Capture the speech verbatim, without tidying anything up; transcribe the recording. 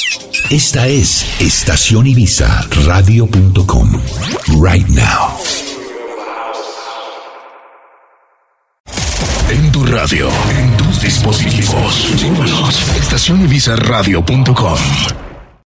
Esta es Estación Ibiza Radio punto com. Right now. En tu radio, en tus dispositivos. Síguenos. Estación Ibiza Radio punto com.